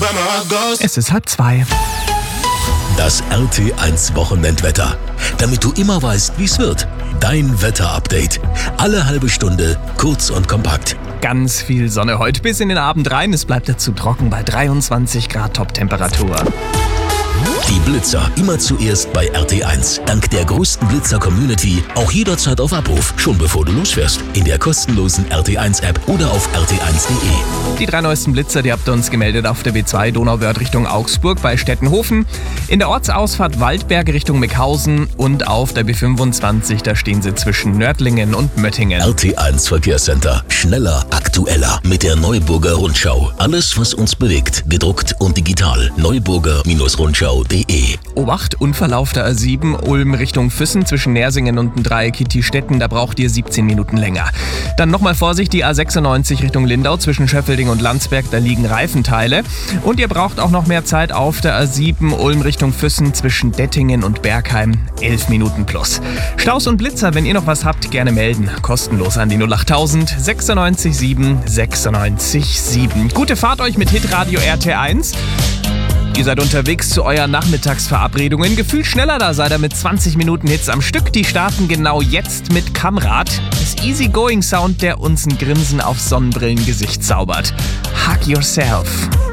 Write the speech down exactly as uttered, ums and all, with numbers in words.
Es ist halb zwei. Das R T eins Wochenendwetter. Damit du immer weißt, wie es wird. Dein Wetterupdate. Alle halbe Stunde, kurz und kompakt. Ganz viel Sonne heute bis in den Abend rein. Es bleibt dazu trocken bei dreiundzwanzig Grad Top-Temperatur. Die Blitzer immer zuerst bei R T eins. Dank der größten Blitzer-Community auch jederzeit auf Abruf, schon bevor du losfährst. In der kostenlosen R T eins App oder auf r t eins punkt d e. Die drei neuesten Blitzer, die habt ihr uns gemeldet auf der B zwei Donauwörth Richtung Augsburg bei Stettenhofen, in der Ortsausfahrt Waldberg Richtung Meckhausen und auf der B fünfundzwanzig, da stehen sie zwischen Nördlingen und Möttingen. R T eins Verkehrscenter. Schneller, aktueller mit der Neuburger Rundschau. Alles, was uns bewegt, gedruckt und digital. Neuburger Rundschau punkt de. Obacht, Unverlauf der A sieben, Ulm Richtung Füssen zwischen Nersingen und dem Dreieck Kittistetten, da braucht ihr siebzehn Minuten länger. Dann nochmal Vorsicht, die A sechsundneunzig Richtung Lindau zwischen Schöffelding und Landsberg, da liegen Reifenteile. Und ihr braucht auch noch mehr Zeit auf der A sieben, Ulm Richtung Füssen zwischen Dettingen und Bergheim, elf Minuten plus. Staus und Blitzer, wenn ihr noch was habt, gerne melden. Kostenlos an die null achttausend sechsundneunzig sieben sechsundneunzig sieben. Gute Fahrt euch mit Hitradio R T eins. Ihr seid unterwegs zu euren Nachmittagsverabredungen. Gefühlt schneller, da seid ihr mit zwanzig Minuten Hits am Stück. Die starten genau jetzt mit Kamrad. Das Easy-Going-Sound, der uns ein Grinsen aufs Sonnenbrillengesicht zaubert. Hug yourself.